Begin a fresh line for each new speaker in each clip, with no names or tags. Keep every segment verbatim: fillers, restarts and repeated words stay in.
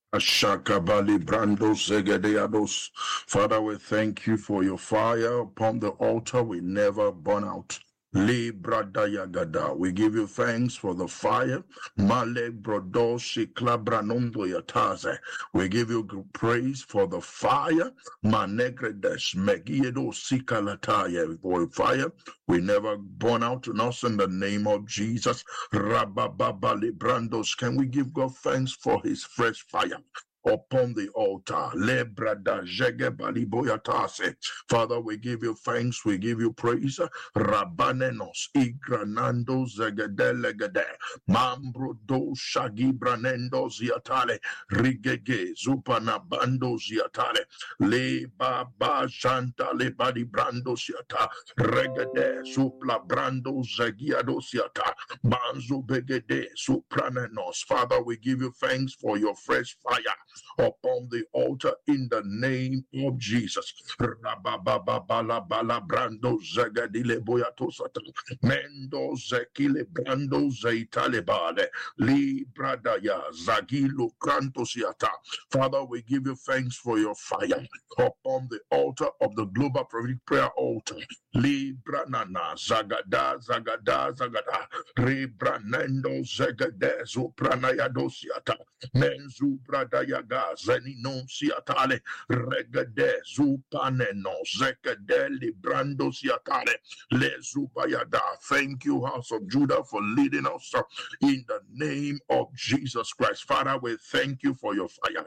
Ashakabali Brando Zegedeados. Father, we thank you for your fire upon the altar. We never burn out. Le brada yagada. We give you thanks for the fire. Male brodo shikla branondo yataze. We give you praise for the fire. Manegredes megiedo sikalataya. For fire, we never burn out in us in the name of Jesus. Rabababa librandos. Can we give God thanks for his fresh fire upon the altar? Lebrada jege baliboyatase. Father, we give you thanks, we give you praise. Rabanenos igranando zegedelegede mambro do shagi branendo ziatale rigege zupana bando ziatale le baba janta le badi brando ziata regede supla brando zegiado ziata banzo begede supranenos. Father, we give you thanks for your fresh fire upon the altar in the name of Jesus. Rabababala bala brando zagadile boyatosata mendo zekile brando zaitale bale li bradaya zagilo krantosiata. Father, we give you thanks for your fire upon the altar of the Global Prophetic Prayer Altar. Li branana zagada zagada zagada re branendo zagade zopranaya dosiata menzu bradaya zeni non siatale regade zupaneno zekadeli brando siatale le zubayada. Thank you, House of Judah, for leading us in the name of Jesus Christ. Father, we thank you for your fire.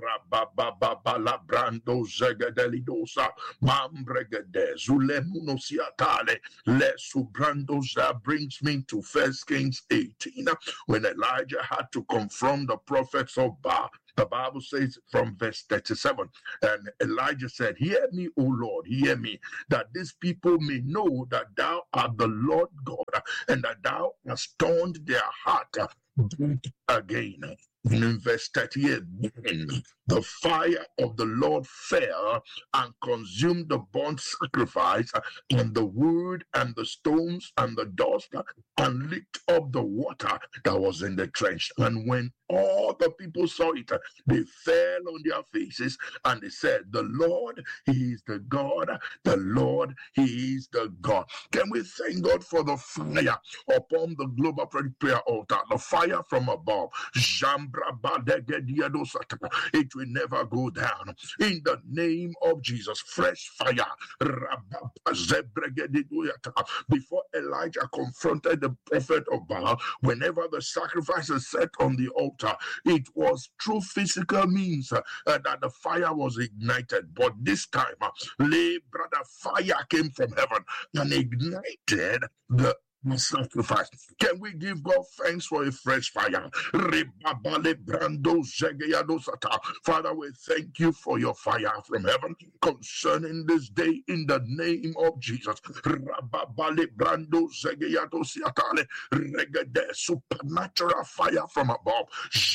Rabababala brando zegadeli dosa mambregade zulemuno siatale le subrando. That brings me to First Kings eighteen, when Elijah had to confront the prophets of Baal. The Bible says from verse thirty-seven, and Elijah said, "Hear me, O Lord, hear me, that these people may know that thou art the Lord God, and that thou hast turned their heart back again." And in verse thirty-eight, the fire of the Lord fell and consumed the burnt sacrifice and the wood and the stones and the dust and licked up the water that was in the trench. And when all the people saw it, they fell on their faces and they said, "The Lord, he is the God. The Lord, he is the God." Can we thank God for the fire upon the Global Prayer Altar, the fire from above? It will never go down. In the name of Jesus, fresh fire. Before Elijah confronted the prophet of Baal, whenever the sacrifice is set on the altar, it was through physical means uh, that the fire was ignited. But this time, uh, lay brother, fire came from heaven and ignited the sacrifice. Can we give God thanks for a fresh fire? Father, we thank you for your fire from heaven concerning this day in the name of Jesus. Supernatural fire from above.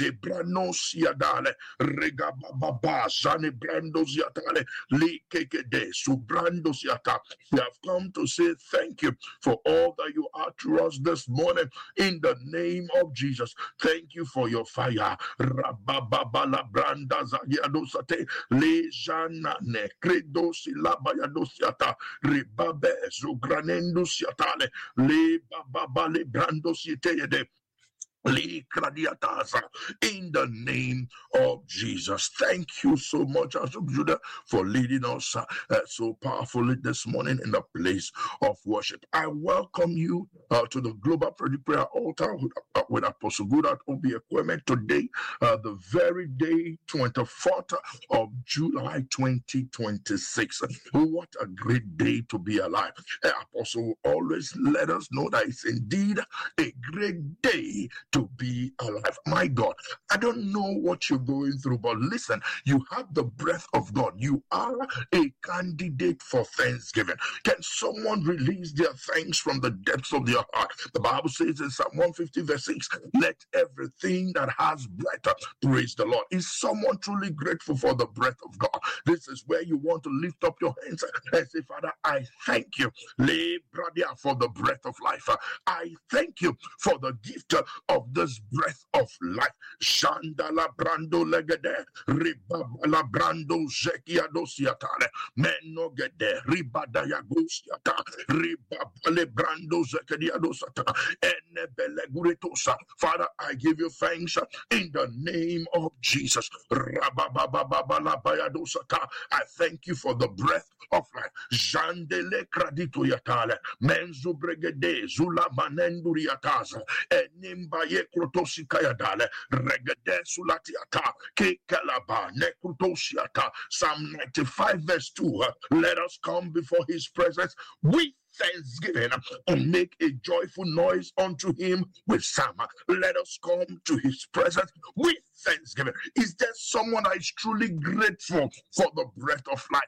We have come to say thank you for all that you are to us this morning in the name of Jesus. Thank you for your fire. Rabababala branda zagiadosate lejana ne credo silabayadosiata ribabe zugranendo siatale le bababale brando sietede. In the name of Jesus. Thank you so much, House of Judah, for leading us uh, uh, so powerfully this morning in the place of worship. I welcome you uh, to the Global Prayer Altar with, uh, with Apostle Goodart Obi Equipment today, uh, the very day, twenty-fourth of July, twenty twenty-six. What a great day to be alive. Uh, Apostle will always let us know that it's indeed a great day to be alive. My God, I don't know what you're going through, but listen, you have the breath of God. You are a candidate for thanksgiving. Can someone release their thanks from the depths of their heart? The Bible says in Psalm one fifty verse six, let everything that has breath praise the Lord. Is someone truly grateful for the breath of God? This is where you want to lift up your hands and say, Father, I thank you for the breath of life. I thank you for the gift of of this breath of life. Shandala brando legede, ribabala brando zekia dosiatale, menogede, ribadaya gosiata, ribabale brando zekia dosata, enebele guretosa. Father, I give you thanks in the name of Jesus. Rababababala bayadosata. I thank you for the breath of life. Jandele kradito yatale, menzu bregede, zula manenduriataza, enimbaye krotosikayadale, regede sulatiata, kekalaba, nekrotosiata. Psalm ninety-five verse two. Let us come before his presence with thanksgiving and make a joyful noise unto him with psalm. Let us come to his presence with thanksgiving. Is there someone that is truly grateful for the breath of life?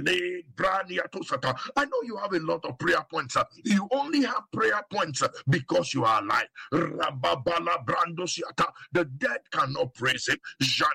I know you have a lot of prayer points. You only have prayer points because you are alive. The dead cannot praise him.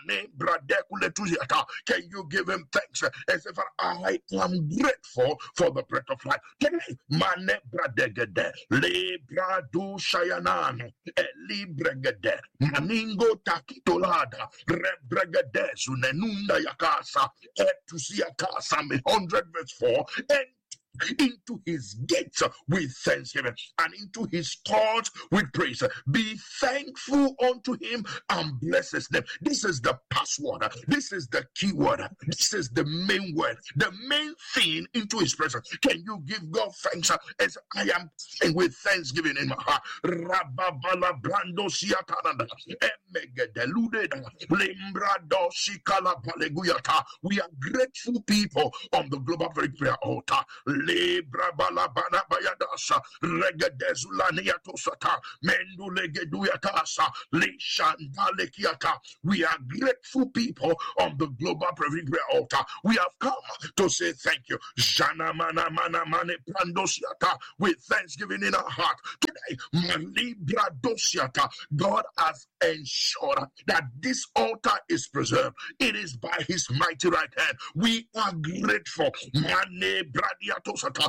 Can you give him thanks? As if I am grateful for the breath of life. Mane bradegede, le bradu shayanan, eli bregede, maningo takitolada, rebregede, zunenunda yakasa, etusiakasa, me hundred verse four, and into his gates with thanksgiving and into his courts with praise. Be thankful unto him and bless his name. This is the password. This is the keyword. This is the main word, the main thing into his presence. Can you give God thanks as I am with thanksgiving in my heart? Rababala brando siatananda, emegedeludeda, lembrado sikala paleguyata. We are grateful people on the Global Prayer Altar. Le brabala bana bayadasa regedezulania tosata mendu legeduyatasa le shandale kiata. We are grateful people on the Global Prayer Altar. We have come to say thank you. Jana mana mana mane prandosiata with thanksgiving in our heart today. Malibra dosiata. God has ensured that this altar is preserved. It is by his mighty right hand. We are grateful. Mane bradiato.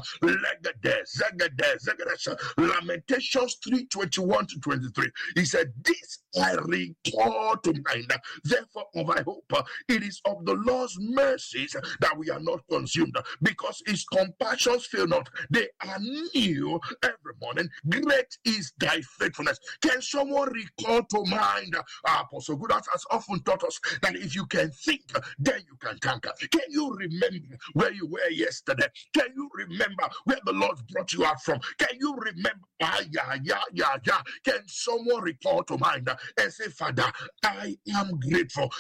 Lamentations three twenty-one to twenty-three. He said, this I recall to mind. Therefore, of I hope it is of the Lord's mercies that we are not consumed, because his compassions fail not. They are new every morning. Great is thy faithfulness. Can someone recall to mind? Uh, Apostle Goodhouse has often taught us that if you can think, then you can conquer. Can you remember where you were yesterday? Can you remember where the Lord brought you out from? Can you remember? Ah, yeah, yeah, yeah, yeah. Can someone recall to mind and say, Father, I am grateful.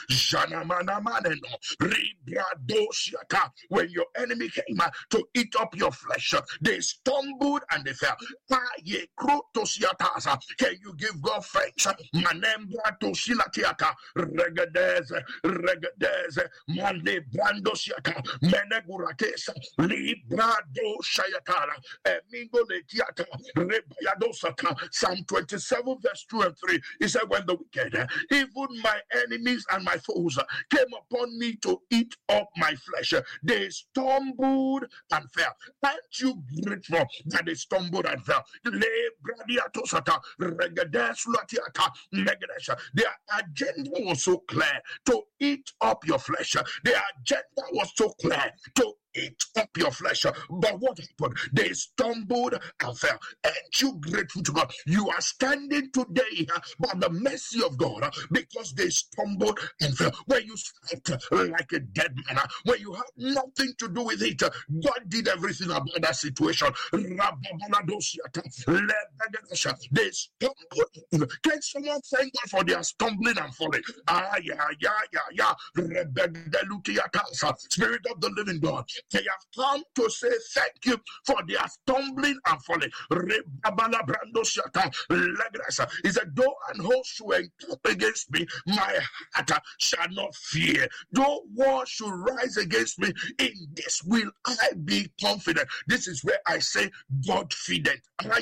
When your enemy came to eat up your flesh, they stumbled and they fell. Can you give God thanks? Manemba to silatiata, regadez, regadez, mande brandosiata, meneguratesa, librado shayatara, emingo letiata, rebayadosata. Psalm twenty-seven, verse two and three. He said, when the wicked, even my enemies and my foes, came upon me to eat up my flesh, they stumbled and fell. Aren't you grateful that they stumbled and fell? Their agenda was so clear to eat up your flesh. Their agenda was so clear to eat up your flesh. But what happened? They stumbled and fell. Aren't you grateful to God? You are standing today uh, by the mercy of God uh, because they stumbled and fell. When you slept uh, like a dead man, uh, when you had nothing to do with it, uh, God did everything about that situation. They stumbled. Can someone thank God for their stumbling and falling? Ah, yeah, yeah, yeah, yeah. Spirit of the living God, they have come to say thank you for their stumbling and falling. He said, though an host should encamp against me, my heart shall not fear. Though war should rise against me, in this will I be confident. This is where I say Godfident.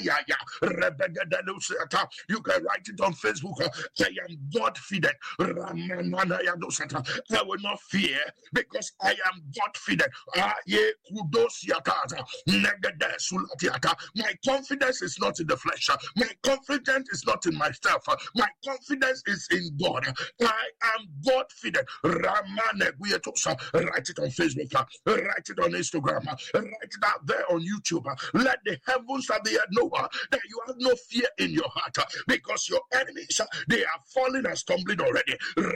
You can write it on Facebook. I am Godfident. I will not fear because I am Godfident. Aye kudosiataza. Negede sulatiata. My confidence is not in the flesh. My confidence is not in myself. My confidence is in God. I am God-fident. Ramane Guietosa. Write it on Facebook. Write it on Instagram. Write it out there on YouTube. Let the heavens and the earth know that you have no fear in your heart because your enemies, they are falling and stumbling already.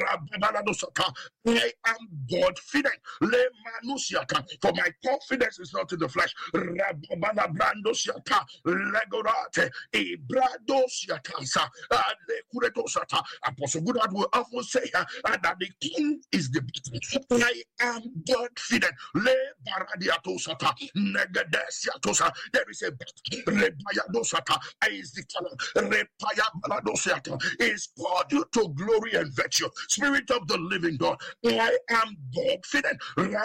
I am God-fident. For my confidence is not in the flesh. Apostle Goodard will often say uh, that the king is the battle. I am God-fident. There is a battle. Is the color. Is called you to glory and virtue. Spirit of the living God, I am God-fident.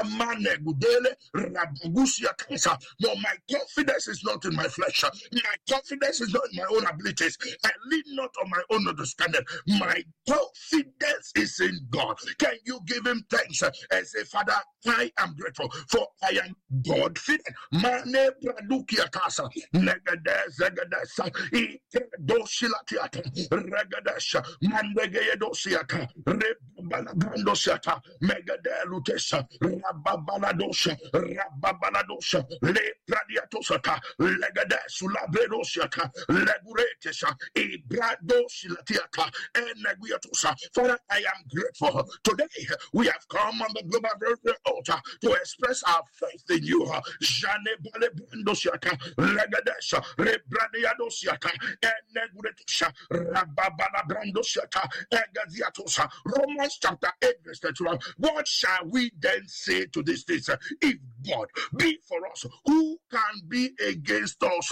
No, my confidence is not in my flesh. My confidence is not in my own abilities. I lean not on my own understanding. My confidence is in God. Can you give him thanks and say, Father, I am grateful for I am God-fident. Mane bradukia kasa negade zegadesa doshilatiata regadesha mandegeye dosiata rebabalagandosiata megadelutesa rababaladosha rababaladosha le pradiatosata legadesulabredosiata leguretesa ibradosilatiata eneguiatosa. Father, I am grateful. Today we have come on the global altar to express our faith in you. Jane bale brandosiata legadesha rebradiadosiata eneguretosha rababala brandosiata egaziatosa. Romans chapter eight verse thirty-one. What shall we then say to this things? If God be for us, who can be against us?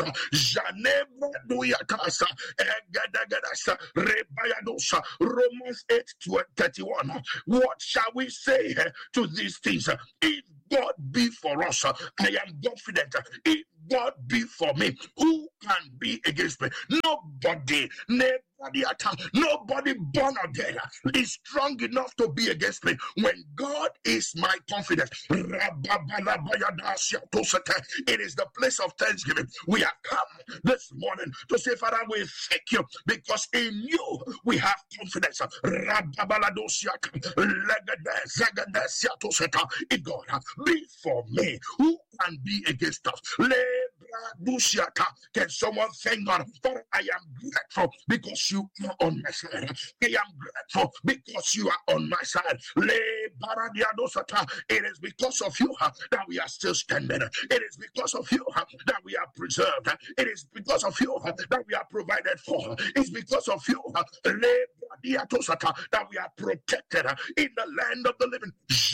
Romans eight thirty-one. What shall we say to these things? If God be for us, I am confident. If God be for me, who can be against me? Nobody. Nobody, nobody born again is strong enough to be against me when God is my confidence. It is the place of thanksgiving. We have come this morning to say, Father, we thank you because in you we have confidence. If God be for me, who can be against us? Can someone thank God? For I am grateful because you are on my side. I am grateful because you are on my side. It is because of you that we are still standing. It is because of you that we are preserved. It is because of you that we are provided for. It's because of you that we are protected in the land of the living.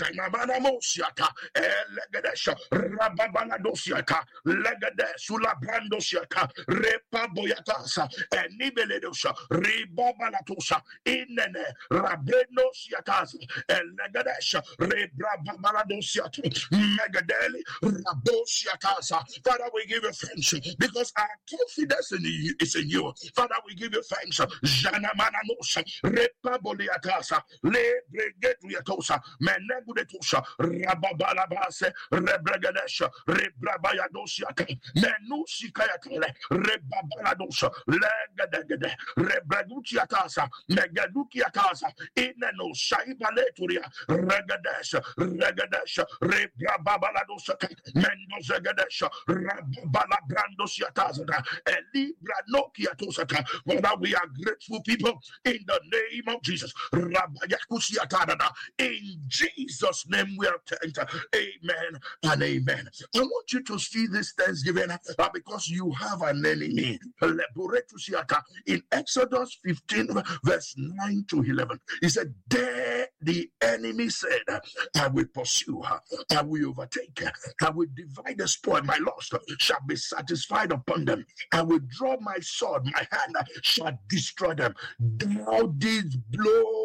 Sula brando siaka repa boyatasa enibeledosha ribabalatosa inene rabreno siakasa elegadesha rebrabaladosiata megadeli rabosiakasa. Father, we give you thanks because our confidence in you is in you. Father, we give you thanks. Jana mananosha repa boliatasa le bregetuatosa menegudetosa rababalabase rebregadesha rebrabayadosiaka Menusikayatele, Rebabaladosa, Legadegade, Rebreguchiatasa, Megadukiatasa, Ineno Saibaleturia, Regadesha, Regadesha, Rebabaladosa, Mendozagadesha, Rababala Brandosiatasa, Elibra Nokiatosaka. Father, we are grateful people in the name of Jesus. Rabayakusiatada. In Jesus' name we are thanked. Amen and amen. I want you to see this Thanksgiving uh, because you have an enemy. In Exodus fifteen, verse nine to eleven, he said, there the enemy said, I will pursue her, I will overtake her, I will divide the spoil, my lust shall be satisfied upon them, I will draw my sword, my hand shall destroy them. Thou didst blow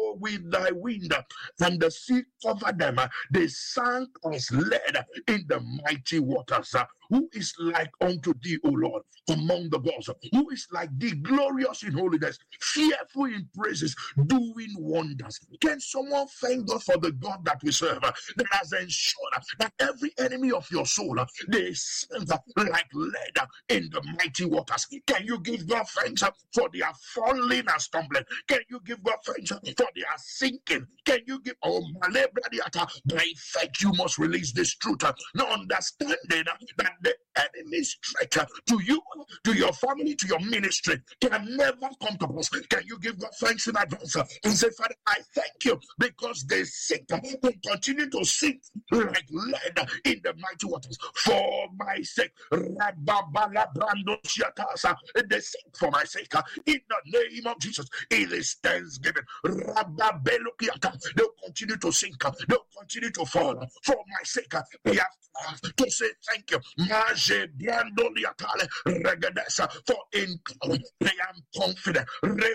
though with thy wind and the sea covered them, they sank as lead in the mighty waters. Who is like unto thee, O Lord, among the gods? Who is like thee, glorious in holiness, fearful in praises, doing wonders? Can someone thank God for the God that we serve, that has ensured that every enemy of your soul, they sink like lead in the mighty waters? Can you give God thanks for their falling and stumbling? Can you give God thanks for their sinking? Can you give, oh, by faith you must release this truth, no understanding that the enemy's threat to you, to your family, to your ministry can never come to pass. Can you give God thanks in advance and say, Father, I thank you because they sink, they continue to sink like lead in the mighty waters for my sake. They sink for my sake in the name of Jesus. It is thanksgiving. They'll continue to sink, they'll continue to fall for my sake. They have to say thank you. For in I am confident.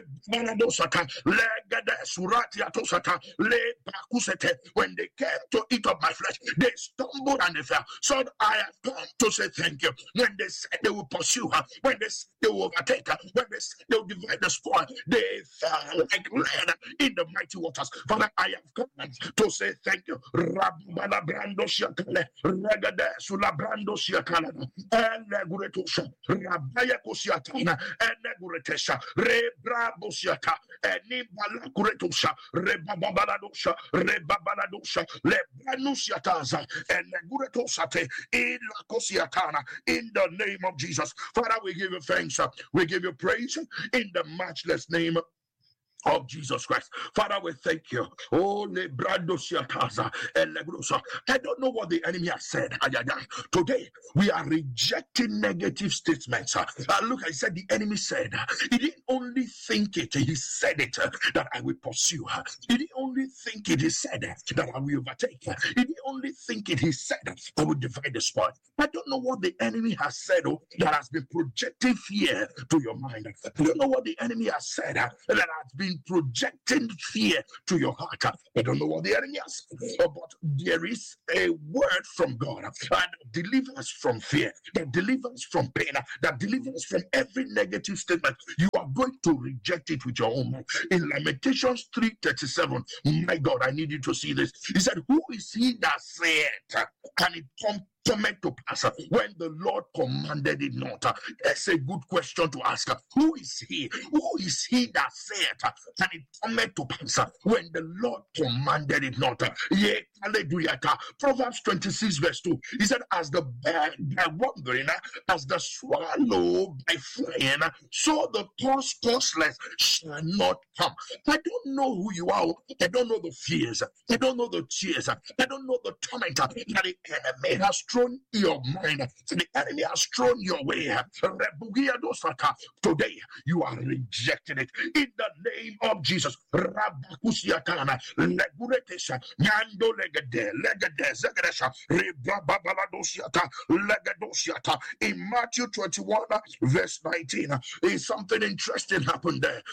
When they came to eat up my flesh, they stumbled and they fell. So I have come to say thank you. When they said they will pursue her, when they said they will overtake her, when they said they will divide the spoil, they fell like lead in the mighty waters. Father, I have come to say thank you. Rabalabrando Shiakale, Regade Sulabrando Shiakala, and Neguretusha, Rabaya Kosiatana, and Neguretesha, Rebrabosiata, and Nibalakuretusha, Rebabaladosha, Rebabaladosha, Lebranusiataza, and Neguretosate, in La Kosiatana, in the name of Jesus. Father, we give you thanks, we give you praise in the matchless name of Jesus Christ. Father, we thank you. Oh, Lebrando Siataza and Legrusa. I don't know what the enemy has said. Today, we are rejecting negative statements. Uh, look, I said the enemy said, he didn't only think it, he said it, uh, that I will pursue her. He didn't only think it, he said uh, that I will overtake her. He didn't only think it, he said uh, I will divide the spoil. I don't know what the enemy has said oh, that has been projecting fear to your mind. I don't know what the enemy has said uh, that has been projecting fear to your heart. I don't know what the enemy has said, but there is a word from God that delivers from fear, that delivers from pain, that delivers from every negative statement. You are going to reject it with your own mind. In Lamentations three thirty-seven, my God, I need you to see this. He said, who is he that said, can it come meant to pass when the Lord commanded it not? That's a good question to ask. Who is he? Who is he that said, can it come to pass when the Lord commanded it not? Yeah, hallelujah. Proverbs twenty-six verse two. He said, as the bird by wandering, as the swallow by flying, so the causeless shall not come. I don't know who you are. I don't know the fears. I don't know the tears. I don't know the torment that the enemy has thrown your mind. The enemy has thrown your way. Today, you are rejecting it in the name of Jesus. In Matthew twenty-one, verse nineteen, is something interesting happened there.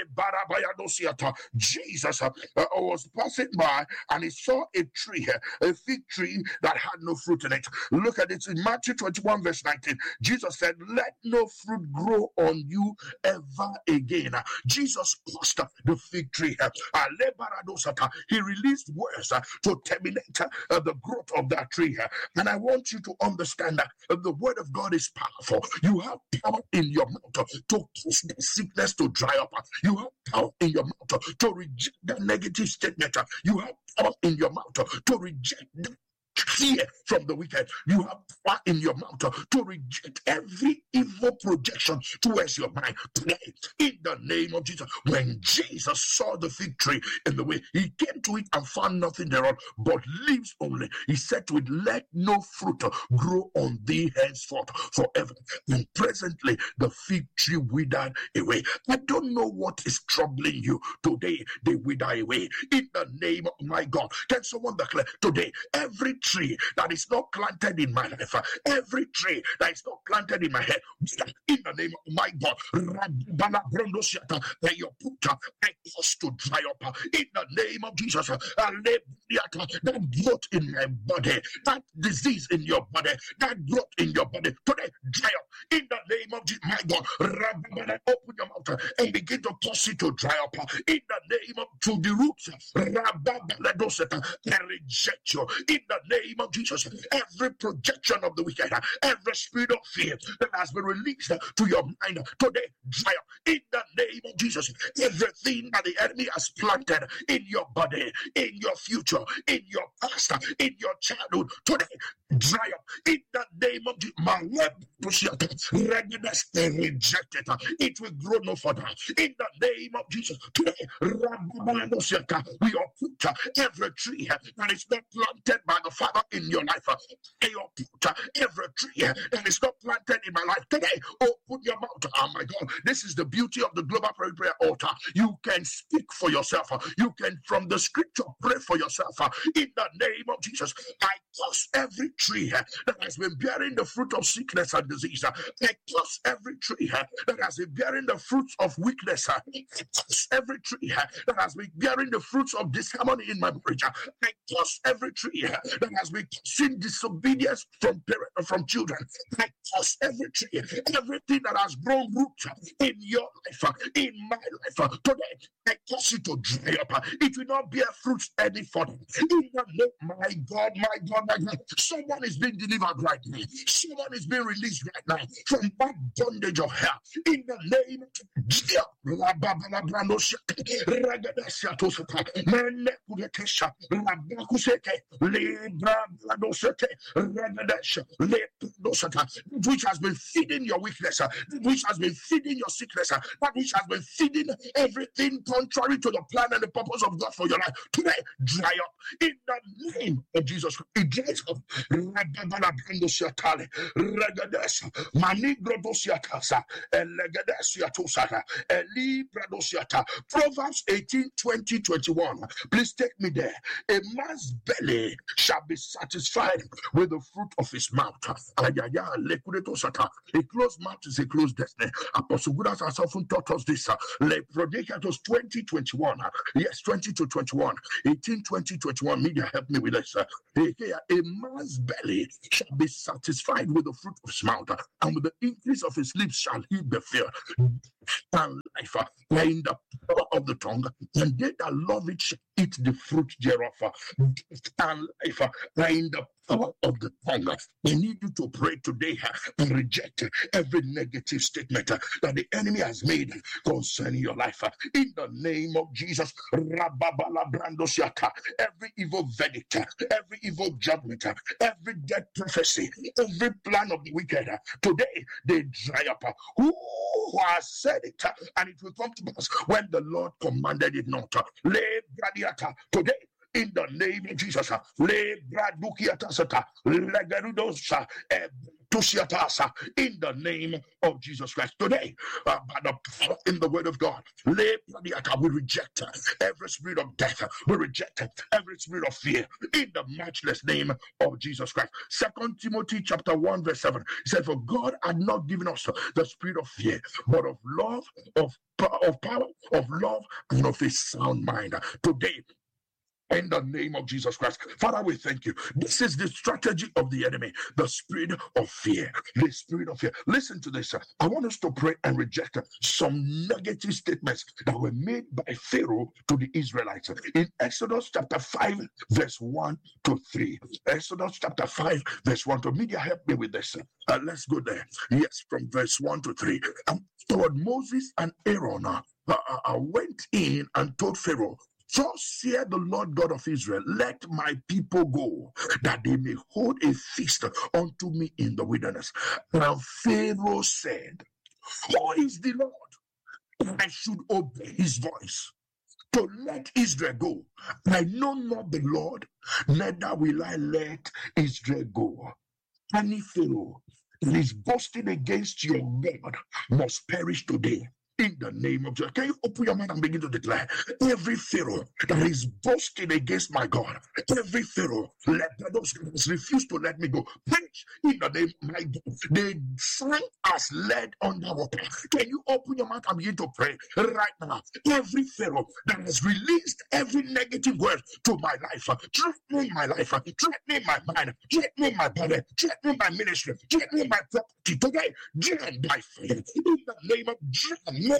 Jesus uh, was passing by and he saw a tree, a fig tree that had no fruit in it. Look at it in Matthew twenty-one, verse nineteen. Jesus said, let no fruit grow on you ever again. Jesus cursed the fig tree. He released words to terminate the growth of that tree. And I want you to understand that the word of God is powerful. You have power in your mouth to cause the sickness to dry up. You have power in your mouth to reject the negative statement. You have power in your mouth to reject the fear from the wicked. You have power in your mouth to reject every evil projection towards your mind today. In the name of Jesus, when Jesus saw the fig tree in the way, he came to it and found nothing thereon but leaves only. He said to it, let no fruit grow on thee henceforth forever. And presently the fig tree withered away. I don't know what is troubling you today. They wither away in the name of my God. Can someone declare today, every tree that is not planted in my life, every tree that is not planted in my head, in the name of my God, that your put I cause to dry up in the name of Jesus. That growth in my body, that disease in your body, that growth in your body, today dry up in the name of Jesus. My God, open your mouth and begin to cause it to dry up in the name of to the roots. I reject you in the name of Jesus. Every projection of the wicked, every spirit of fear that has been released to your mind today, dry up in the name of Jesus. Everything that the enemy has planted in your body, in your future, in your past, in your childhood, today, dry up in the name of Jesus. My readiness, reject it. It will grow no further in the name of Jesus. Today, we uproot every tree that is not planted by the Father in your life. We uproot every tree that is not planted in my life. Today, open your mouth. Oh my God, this is the beauty of the Global Prayer Prayer Altar. You can speak for yourself. You can, from the scripture, pray for yourself. In the name of Jesus, I curse every tree that has been bearing the fruit of sickness and disease. I curse every tree that has been bearing the fruits of weakness. I curse every tree that has been bearing the fruits of disharmony in my marriage. I curse every tree that has been causing disobedience from parents, from children. I curse every tree, everything that has grown root in your life, in my life. Today, I curse it to dry up. It will not bear fruits any further. In the name, my God, my God, my God. Someone is being delivered right now. Someone is being released right now from that bondage of hell. In the name of Jesus. Which has been feeding your weakness, which has been feeding your sickness, that which has been feeding everything contrary to the plan and the purpose of God for your life. Today, dry up in the name of Jesus. It dries up. Proverbs eighteen, twenty, twenty-one. Please take me there. A man's belly shall be satisfied with the fruit of his mouth. A closed mouth is a closed destiny. Apostle Gudas has often taught us this. Leprodecatus twenty, twenty-one. Yes, twenty to twenty-one. eighteen, twenty, twenty-one. Media, help me with this. A man's belly shall be satisfied with the fruit of his mouth, and with the increase of his lips shall he be filled. And life are in the power of the tongue, and they that love it shall eat the fruit thereof. And life are in the power of the tongue. I need you to pray today and reject every negative statement that the enemy has made concerning your life. In the name of Jesus, every evil verdict, every evil judgment, every dead prophecy, every plan of the wicked, today they dry up. Who has said it, and it will come to pass when the Lord commanded it not. Today, in the name of Jesus, in the name of Jesus Christ. Today, uh, by the power in the word of God, we reject every spirit of death. We reject every spirit of fear in the matchless name of Jesus Christ. Second Timothy chapter one verse seven. He said, for God had not given us the spirit of fear, but of love, of, of power, of love, and of a sound mind. Today, in the name of Jesus Christ. Father, we thank you. This is the strategy of the enemy, the spirit of fear. The spirit of fear. Listen to this. I want us to pray and reject some negative statements that were made by Pharaoh to the Israelites. In Exodus chapter five, verse one to three. Exodus chapter five, verse one to three. Media, help me with this. Uh, let's go there. Yes, from verse one to three. And toward Moses and Aaron uh, uh, went in and told Pharaoh, thus saith the Lord God of Israel, let my people go, that they may hold a feast unto me in the wilderness. And Pharaoh said, who is the Lord? I should obey his voice to let Israel go. I know not the Lord, neither will I let Israel go. Any Pharaoh that is boasting against your God must perish today. in the name of Jesus. Can you open your mouth and begin to declare every Pharaoh that is boasting against my God, every Pharaoh let those guys refuse to let me go, perish in the name of my God. They sang as led underwater. Can you open your mouth and begin to pray right now? Every Pharaoh that has released every negative word to my life, threatening my life, threatening my mind, threatening my body, threatening my ministry, threatening my property today, join by fire in the name of Jesus.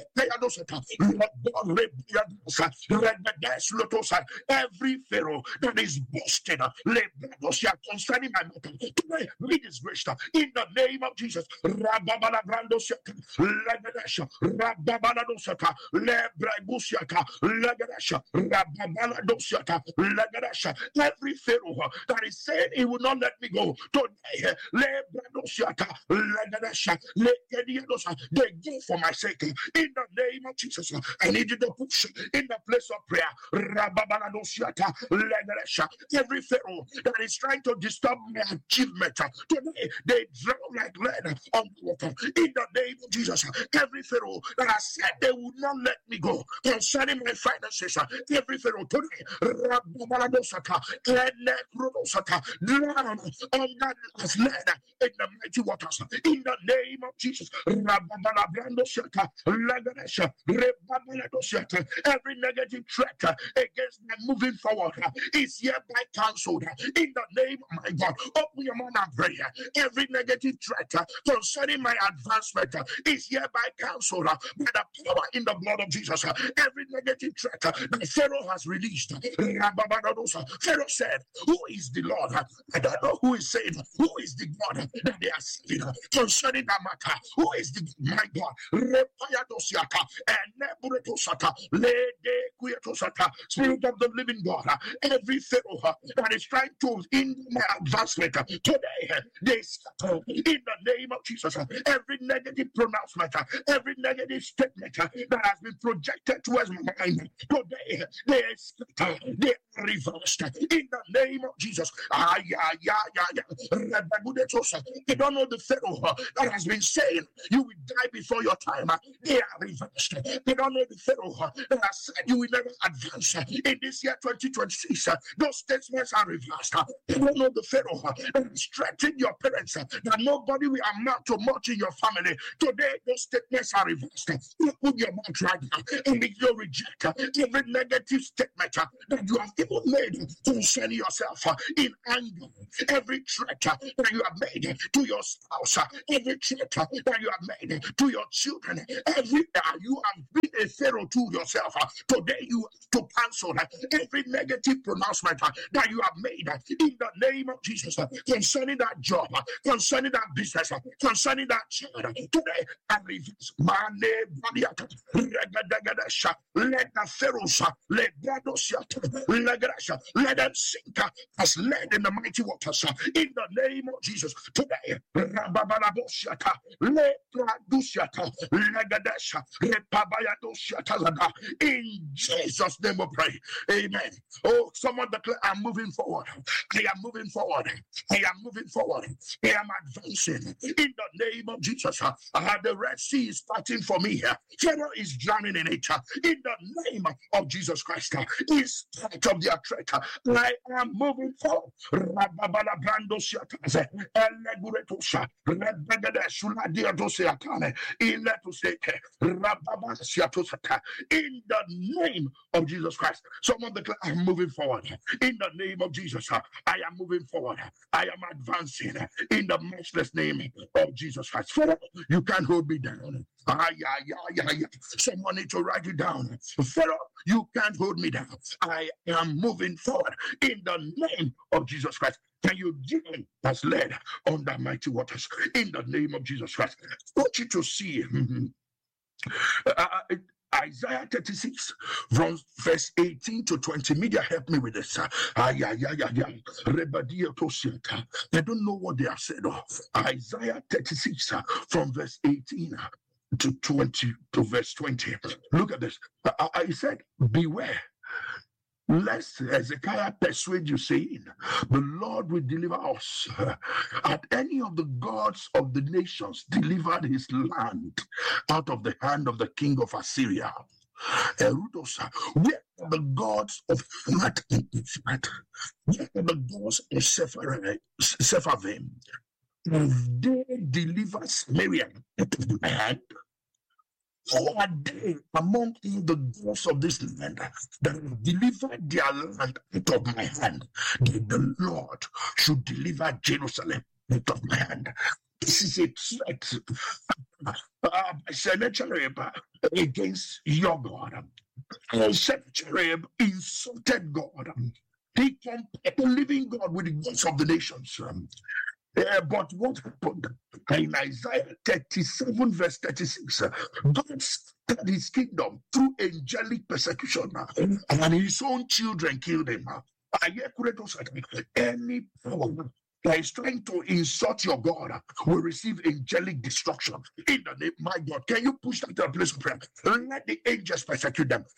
Every Pharaoh that is boasted concerning my matter today, be disgraced in the name of Jesus. Rababala Brandosiaka, Legadasha, Rababala Dosaka, Lebragusiaka, Legadasha, Rababala Dosiaka, Legadasha. Every Pharaoh that is saying he will not let me go today, Lebradosiaka, Legadasha, Legadiadosa, they go for my sake in the name of Jesus. I need you to push in the place of prayer. Rababala Dosiaka, Legadasha. Every Pharaoh that is trying to disturb my achievement today, they drown like lead on the water in the name of Jesus. Every Pharaoh that has said they would not let me go concerning my finances, every Pharaoh today, Rababaladosaka, Elekrosaka, drown under as lead in the mighty waters in the name of Jesus. Rababalabrandosaka, Laganesha, Rebabaladosaka. Every negative threat against my moving forward is hereby cancelled in the name of my God. Open your mouth and pray. Every negative threat uh, concerning my advancement uh, is hereby cancelled uh, by the power in the blood of Jesus. Uh, every negative threat uh, that Pharaoh has released. Uh, Pharaoh said, who is the Lord? Uh, I don't know who is saying, who is the God uh, that they are serving uh, concerning that matter? Who is the my God? Spirit of the living God, uh, every Pharaoh uh, that is trying to hinder my advancement uh, today, uh, they scatter in the name of Jesus. Uh, every negative pronouncement, uh, every negative statement uh, that has been projected towards my mind today, uh, they scatter, they are reversed uh, in the name of Jesus. Ah, yeah, yeah, yeah, yeah. They don't know the Pharaoh uh, that has been saying you will die before your time. Uh, they are reversed. They don't know the Pharaoh uh, that has said you will never advance uh, in this year twenty twenty-six. Uh, those statements are reversed. Uh, they don't know the Pharaoh uh, that has threatened your parents uh, that nobody will amount to much in your family. Today, those statements are reversed. You put your mouth right now and you reject uh, every negative statement uh, that you have even made concerning yourself uh, in anger. Every threat uh, that you have made to your spouse, uh, every threat uh, that you have made to your children, every uh, you have been a Pharaoh to yourself. Uh, today, you have to cancel uh, every negative pronouncement uh, that you have made uh, in the name of Jesus uh, concerning that job, uh, concerning that business, uh, concerning that child. Uh, today, I reverse my name. Let the Pharaohs, uh, let Bradosiat, let them sink uh, as lead in the mighty waters uh, in the name of Jesus. Today, Rababalabosiata, Le Pradusiata, Legadesha, Repabayadosiata, in Jesus' name we pray. Amen. Oh, someone declare, I'm moving forward. I am moving forward. I am moving forward. I am advancing in the name of Jesus. Uh, the Red Sea is starting for me here. Pharaoh is drowning in it. Uh, in the name of Jesus Christ, uh, in spite of their threat, uh, I am moving forward. Rababala Brando Siatase, Eleguretosha, Rebegade Suladia Dosiatane, Iletuseke, Rababa Siatosaka, in the name of Jesus Christ. Someone declare, I'm moving forward. In the name of Jesus, uh, I am moving forward. I am advancing in the matchless name of Jesus Christ. Pharaoh, you can't hold me down. Ah, yeah, yeah, yeah, yeah. Someone need to write it down. Pharaoh, you can't hold me down. I am moving forward in the name of Jesus Christ. Can you join us led on the mighty waters in the name of Jesus Christ? I want you to see. uh, Isaiah thirty-six from verse eighteen to twenty. Media help me with this. Ah, yeah, yeah, yeah, yeah. I don't know what they have said. Isaiah thirty-six from verse eighteen to twenty to verse twenty. Look at this. I, I said, beware Lest Hezekiah persuade you, saying, the Lord will deliver us. At any of the gods of the nations delivered his land out of the hand of the king of Assyria. Erudosa, where are the gods of Hamath and Ifat? Where are the gods of Sepharvaim? Have they delivered Samaria out of my hand? Who are they among all the gods of this land that have delivered their land out of my hand? That the Lord should deliver Jerusalem out of my hand. This is a threat uh, by Sennacherib against your God. Uh, Sennacherib insulted God. He compared the living God with the gods of the nations. Um, Uh, but what happened in Isaiah thirty-seven, verse thirty-six? Uh, God started his kingdom through angelic persecution, uh, and his own children killed him. Uh, any power that is trying to insult your God uh, will receive angelic destruction. In the name, my God, can you push them to a place of prayer? Let the angels persecute them.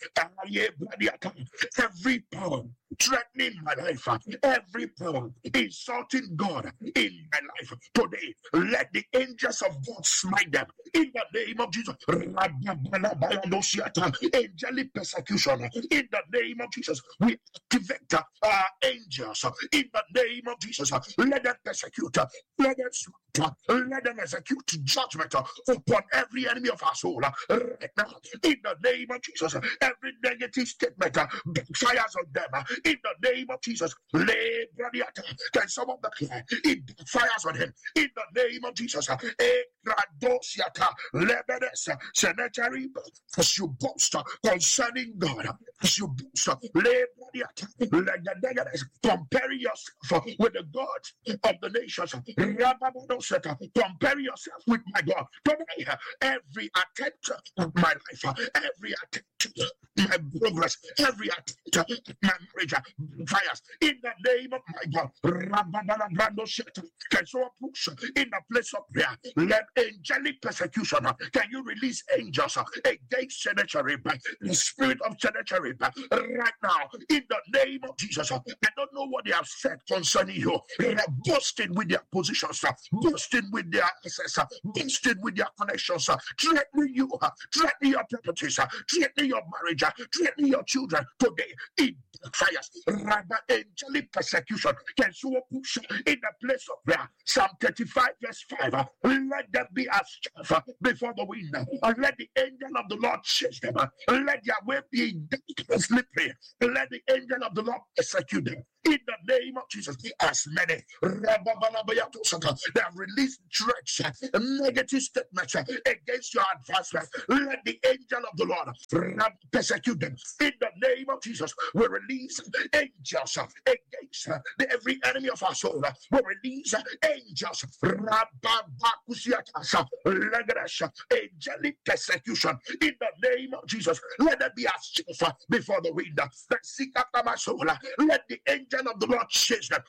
Every power threatening my life, every power insulting God in my life today, let the angels of God smite them in the name of Jesus. Angelic persecution in the name of Jesus. We activate our angels in the name of Jesus. Let them persecute, let them smite, let them execute judgment upon every enemy of our soul right now in the name of Jesus. Every negative statement backfires on them in the name of Jesus. Can someone declare it backfires on him in the name of Jesus? As you boast concerning God, as you boast, comparing yourself with the God of the nations, compare yourself with my God. Today, every attempt of my life, every attempt my progress, every attempt my marriage fires in the name of my God. Can someone push in the place of prayer? Let angelic persecution. Can you release angels against Sennacherib, the spirit of Sennacherib, right now in the name of Jesus? I don't know what they have said concerning you. They are boasting with their positions, boasting with their access, boasting with their connections, threatening you, threatening your properties, threatening your marriage, threatening your children. Today, it fires. Rather, angelic persecution. Can you push in the place of prayer? Psalm thirty-five, verse five. Let them be as chaff before the wind, and let the angel of the Lord chase them. Let their way be dark and slippery. Let the angel of the Lord persecute them. In the name of Jesus, as many they have released threats, negative statements against your advancement, let the angel of the Lord persecute them. In the name of Jesus, we release angels against every enemy of our soul. We release angels, angelic persecution. In the name of Jesus, let them be as chaff before the wind that seek after my soul. Let the angel of the Lord chase them.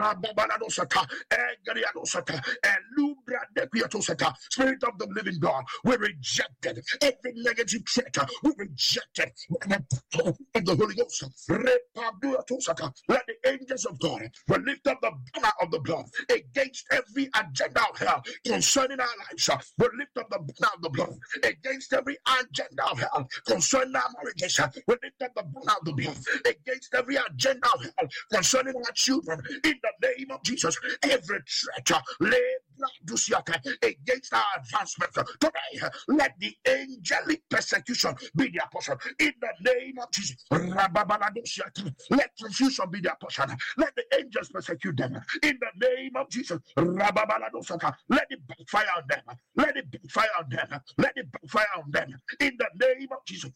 Spirit of the living God, we rejected every negative threat. We rejected of the Holy Ghost. Let the angels of God will lift up the banner of the blood against every agenda of hell concerning our lives. We lift up the banner of the blood against every agenda of hell concerning our marriages. We lift up the banner of the blood against every agenda of hell concerning our children. In the name of Jesus, every threat lay against our advancement today, let the angelic persecution be their portion. In the name of Jesus, let confusion be their portion. Let the angels persecute them. In the name of Jesus, let it backfire on them. Let it backfire on them. Let it backfire on them. In the name of Jesus,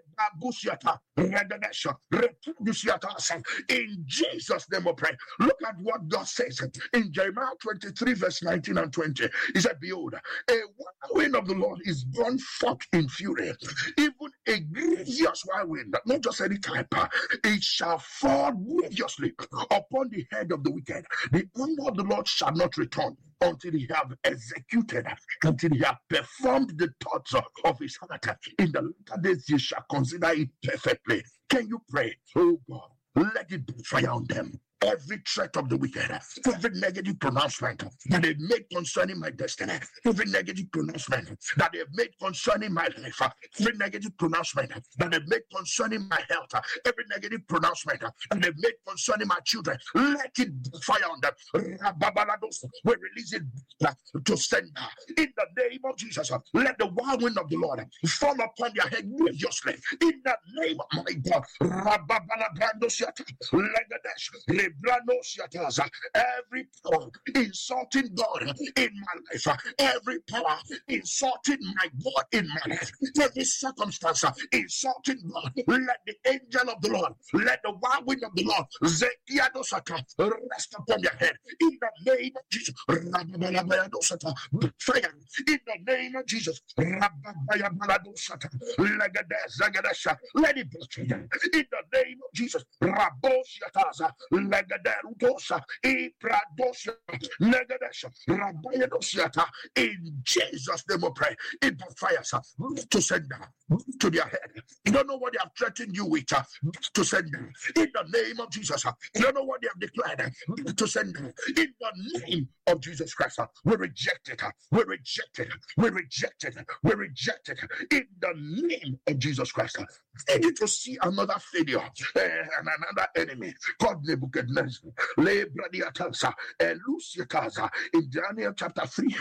in Jesus' name we pray. Look at at what God says in Jeremiah twenty-three, verse nineteen and twenty. He said, behold, a whirlwind of the Lord is gone forth in fury, even a grievous whirlwind, not just any type. It shall fall grievously upon the head of the wicked. The anger of the Lord shall not return until he have executed, until he have performed the thoughts of his heart. In the latter days, you shall consider it perfectly. Can you pray? Oh God, let it backfire on them. Every threat of the wicked, every negative pronouncement that they've made concerning my destiny, every negative pronouncement that they've made concerning my life, every negative pronouncement that they've made concerning my health, every negative pronouncement that they've made concerning my children, let it fire on them. We release it to send in the name of Jesus. Let the whirlwind of the Lord fall upon their head grievously in the name of my God. Every power insulting God in my life, every power insulting my God in my life, every circumstance insulting God, let the angel of the Lord, let the whirlwind of the Lord rest upon your head in the name of Jesus. Fire in the name of Jesus. Let it be in the name of Jesus. In Jesus' name we pray. It backfires to send them to their head. You don't know what they have threatened you with to send them. In the name of Jesus. You don't know what they have declared to send them. In the name of Jesus Christ. We reject it. We reject it. We reject it. We reject it. In the name of Jesus Christ. I need to see another failure and another enemy called Nebuchadnezzar. Le Bradiatansa and Luciataza in Daniel chapter three.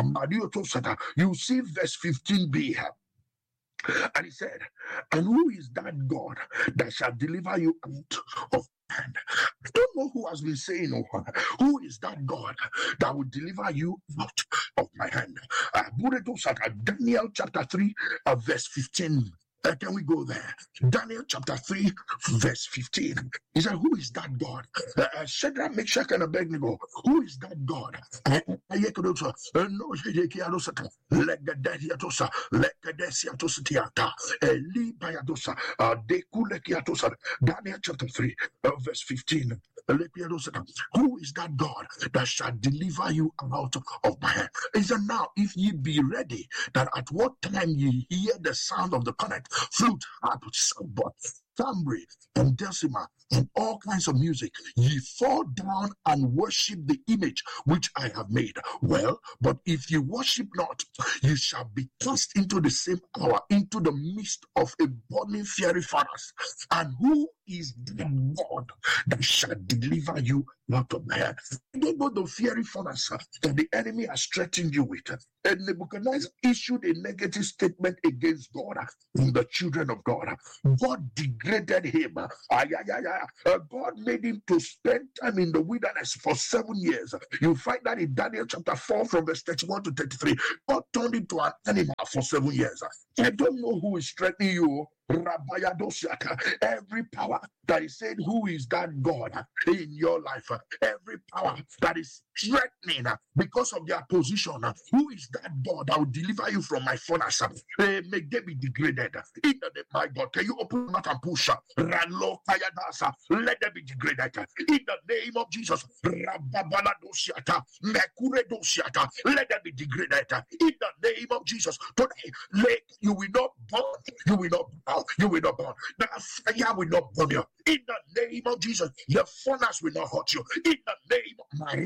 You see verse fifteen b. And he said, and who is that God that shall deliver you out of hand? I don't know who has been saying, oh, who is that God that will deliver you out of my hand? Uh, Daniel chapter three, uh, verse fifteen. Uh, can we go there? Daniel chapter three, verse fifteen. He said, who is that God? Uh, uh, Shadrach, Meshach, and Abednego. Who is that God? Uh, uh, no, let the Dadiatosa, let the Desiatositiata, Eli Bayadosa, Dekulekiatosa. Daniel chapter three, uh, verse fifteen. Who is that God that shall deliver you out of my hand? He said, now, if ye be ready, that at what time ye hear the sound of the cornet, flute, harp, cymbal, tambourine, and dulcimer, and all kinds of music, ye fall down and worship the image which I have made. Well, but if you worship not, you shall be cast into the same hour, into the midst of a burning fiery furnace. And who is the God that shall deliver you out of my hand? You don't know the fiery furnace that the enemy has threatened you with. And Nebuchadnezzar issued a negative statement against God and the children of God. God degraded him. Uh, God made him to spend time in the wilderness for seven years. You find that in Daniel chapter four from verse thirty-one to thirty-three. God turned him to an animal for seven years. I don't know who is threatening you. Every power that is saying, who is that God in your life? Every power that is threatening because of their position, who is that God that will deliver you from my furnace? May they be degraded. In the name, my God, can you open your mouth and push? Let them be degraded. In the name of Jesus. Let them be degraded. In the name of Jesus. Today, you will not burn. You will not burn. You will not burn. The fire will not burn you. In the name of Jesus, the furnace will not hurt you. In the name of my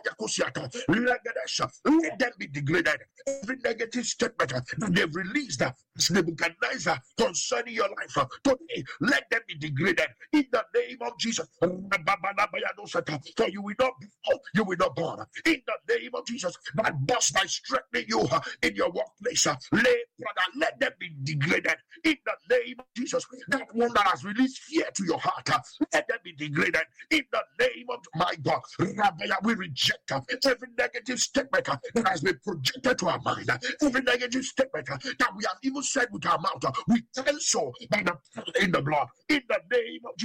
let them be degraded. Every negative statement that they've released, Nebuchadnezzar, concerning your life today, let them be degraded. In the name of Jesus, for you will not burn. You will not burn. In the name of Jesus, that boss that is threatening you in your workplace, let them be degraded. In the name of Jesus, that one that has released fear to your heart, let them be degraded. In the name of my God, we reject every negative statement that has been projected to our mind, every negative statement that we have even said with our mouth, we cancel by the power in the blood. In the name of Jesus,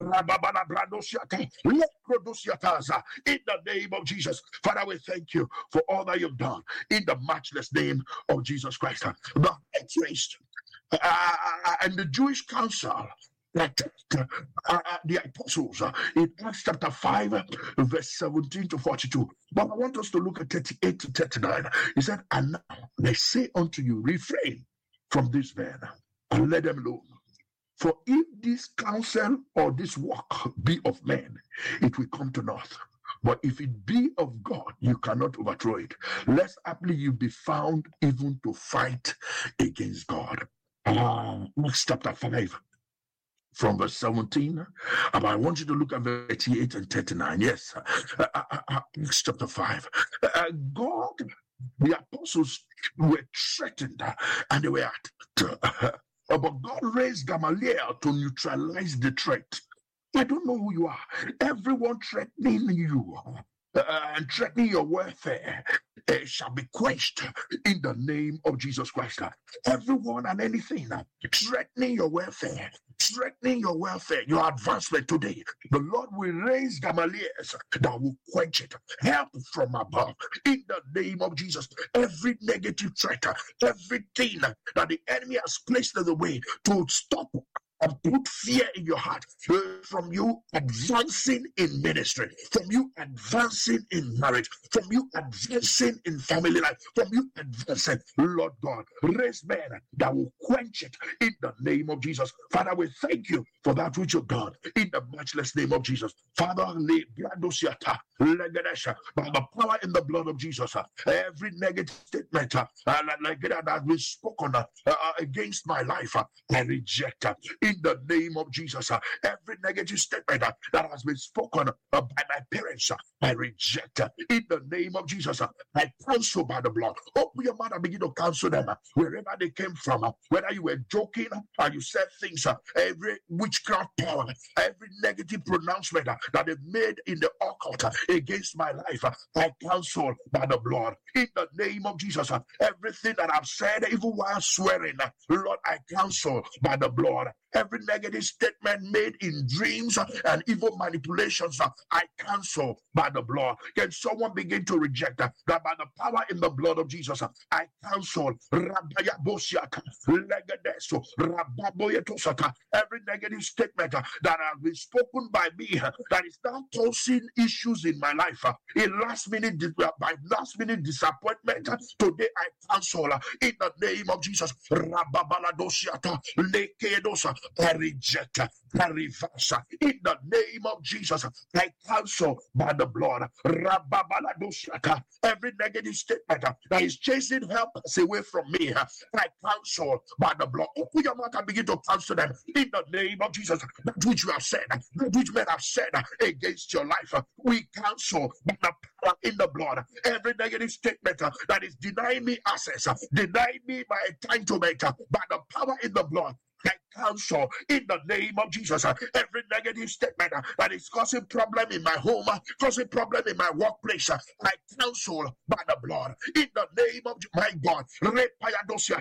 In the name of Jesus, Father, we thank you for all that you've done. In the matchless name of Jesus Christ, the high priest uh, and the Jewish council that uh, uh, the apostles uh, in Acts chapter five, verse seventeen to forty-two. But I want us to look at thirty-eight to thirty-nine. He said, "And now they say unto you, refrain from this man and let them alone. For if this counsel or this work be of men, it will come to naught. But if it be of God, you cannot overthrow it. Lest haply you be found even to fight against God." Uh, Acts chapter five. From verse seventeen, but I want you to look at verse thirty-eight and thirty-nine. Yes, uh, uh, uh, Acts chapter five. Uh, God, the apostles were threatened uh, and they were attacked. Uh, but God raised Gamaliel to neutralize the threat. I don't know who you are. Everyone threatening you uh, and threatening your welfare uh, shall be quenched in the name of Jesus Christ. Everyone and anything uh, threatening your welfare, threatening your welfare, your advancement today, the Lord will raise Gamaliels that will quench it. Help from above in the name of Jesus. Every negative threat, everything that the enemy has placed in the way to stop and put fear in your heart uh, from you advancing in ministry, from you advancing in marriage, from you advancing in family life, from you advancing, Lord God, raise men that will quench it in the name of Jesus. Father, we thank you for that which you've done in the matchless name of Jesus. Father, by the power in the blood of Jesus, every negative statement uh, that has been spoken uh, against my life, uh, I reject uh, in the name of Jesus. Uh, every negative statement uh, that has been spoken uh, by my parents, uh, I reject uh, in the name of Jesus. Uh, I cancel by the blood. Open your mouth and begin to cancel them uh, wherever they came from. Uh, whether you were joking uh, and you said things, uh, every witchcraft power, every negative pronouncement uh, that they made in the occult uh, against my life, uh, I cancel by the blood. In the name of Jesus, uh, everything that I've said, even while swearing, uh, Lord, I cancel by the blood. Every negative statement made in dreams uh, and evil manipulations, uh, I cancel by the blood. Can someone begin to reject uh, that by the power in the blood of Jesus? Uh, I cancel every negative statement uh, that has been spoken by me uh, that is now causing issues in my life. Uh, in last minute, uh, by last minute disappointment, uh, today I cancel uh, in the name of Jesus. I reject, I reverse in the name of Jesus. I cancel by the blood. Every negative statement that is chasing help away from me, I cancel by the blood. Open your mouth and begin to cancel them in the name of Jesus. That which you have said, that which men have said against your life, we cancel by the power in the blood. Every negative statement that is denying me access, denying me my entitlement, by the power in the blood, I cancel in the name of Jesus uh, every negative statement uh, that is causing problem in my home, uh, causing problem in my workplace. Uh, I cancel by the blood in the name of my God.